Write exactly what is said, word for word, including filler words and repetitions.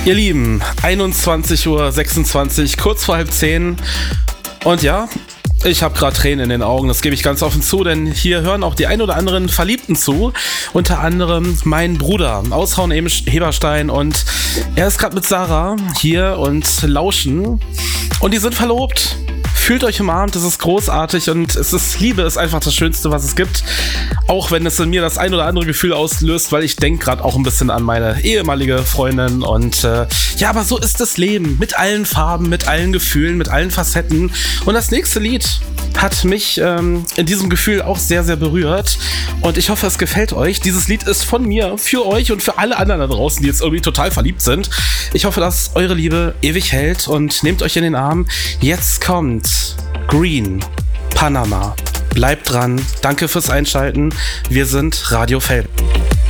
Ihr Lieben, einundzwanzig Uhr sechsundzwanzig, kurz vor halb zehn. Und ja, ich habe gerade Tränen in den Augen, das gebe ich ganz offen zu, denn hier hören auch die ein oder anderen Verliebten zu. Unter anderem mein Bruder aus Hauen-Heberstein, und er ist gerade mit Sarah hier und lauschen. Und die sind verlobt. Fühlt euch umarmt, es ist großartig und es ist, Liebe ist einfach das Schönste, was es gibt. Auch wenn es in mir das ein oder andere Gefühl auslöst, weil ich denke gerade auch ein bisschen an meine ehemalige Freundin. Und äh, ja, aber so ist das Leben. Mit allen Farben, mit allen Gefühlen, mit allen Facetten. Und das nächste Lied hat mich ähm, in diesem Gefühl auch sehr, sehr berührt. Und ich hoffe, es gefällt euch. Dieses Lied ist von mir, für euch und für alle anderen da draußen, die jetzt irgendwie total verliebt sind. Ich hoffe, dass eure Liebe ewig hält und nehmt euch in den Arm. Jetzt kommt Green, Panama. Bleibt dran. Danke fürs Einschalten. Wir sind Radio Felbert.